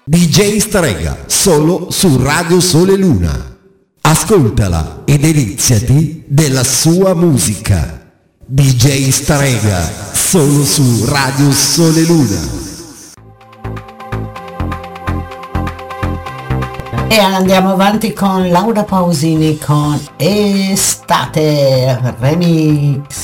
DJ Strega, solo su Radio Sole Luna. Ascoltala e deliziati della sua musica. DJ Strega, solo su Radio Sole Luna. E andiamo avanti con Laura Pausini con Estate Remix.